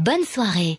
Bonne soirée.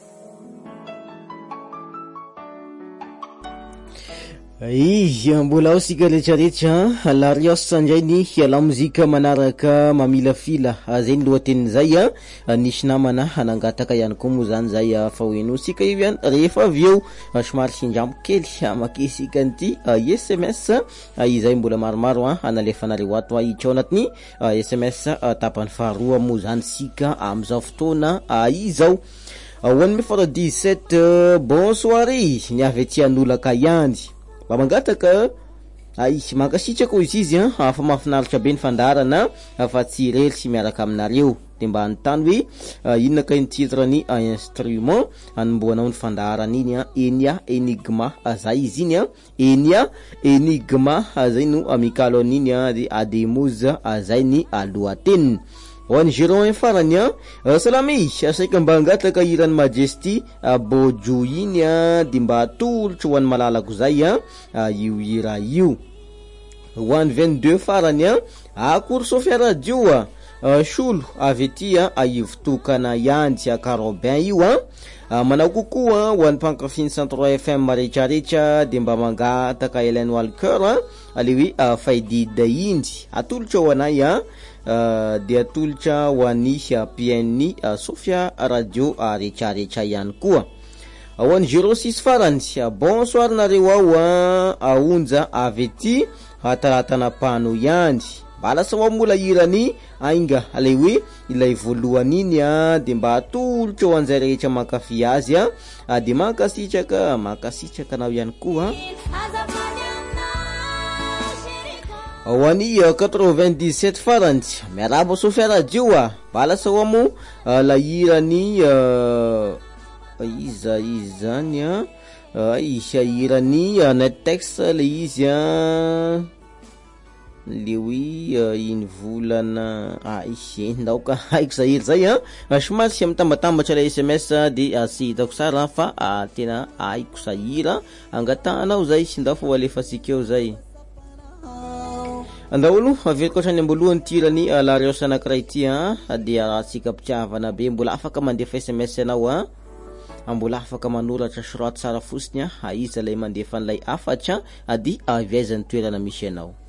Mbola sika rehetrarehetra larios ndray ny la mozika manaraka mamilafila zay ny lohatenin'izay nisy namana nangataka ihany koa moa zany zay fa hoeno sika io ihany rehefa avy eo somary sindramo kely makisika an'ity SMS izay mbola maromaro analefanareo ato hiditra ao anatiny SMS tapany faharoa moa zany sika am'izao fotoana izao. One for 17 bonsoir ny avy aty anolaka ihany mangataka mankasitraka izy fa mahafinaritra be ny fandarana fa tsy rely sy miaraka aminareo de mba antany hoe inona ka ny titrany instrument anomboanao ny fandarana iny Enya Enigma zay izy iny Enya Enigma zay no mikalo an'iny de Ademoza zay ny lohateniny. Hoan'ny Géron farany salamy asaika mba angataka irany Majesty Bojo iny de mba atolotro ho an'ny malalako zay io ira io. Hoan'ny 22 farany akory Sofia Radio solo avy ety ivotokana ihany Karobin io manao kokoa ho an'ny mpankafiny 103 FM rehetrarehetra de mba mangataka Hélène Walker le hoe faidida indy atolotra ho anay de atolotra ho an'ny PN Sofia Radio rehetrarehetra ihany koa. Hoan'ny 06 farany bonsoir nareo ao aonja avy ety taratana pano ihany balasa ho mola irany ainga le hoe ilay voalohany iny de mba atolotra ho an'izay rehetra mankafy azy de mankasitraka nao ihany koa Hoan'ny 97 farany miarabo Sofia Radio balasa ho mo la irany iza izany irany Nettex le izy le hoe iny volana ndao ka haiko zahery zay somary sy mitambatambatra le SMS de sy hitako sara fa tena haiko sahira angatanao zay sy ndao fa ho alefasika eo zay andaholo averiko hatrany ambolohany tirany larios anankiray ity de rahatsika pitiavana be mbola afaka mandefa SMS anao mbola afaka manoratra soratra tsara fosiny izy lay mandefa an'ilay afatra de aviaizan'ny toerana misy anao.